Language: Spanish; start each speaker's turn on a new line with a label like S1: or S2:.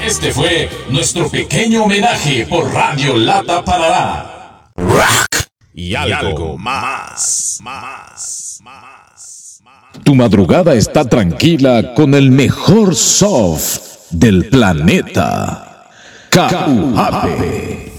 S1: Este fue nuestro pequeño homenaje por Radio Lata Parará. Rock y algo más. Tu madrugada está tranquila con el mejor soft del planeta. Cahuape.